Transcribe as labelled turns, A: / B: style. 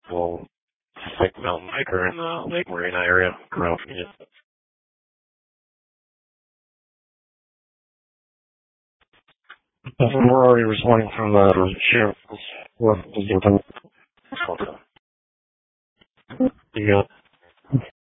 A: We'll take Mountain Hiker in the Lake Marina area. Around Phoenix. We're already responding from the sheriff. What is your time? Okay. You got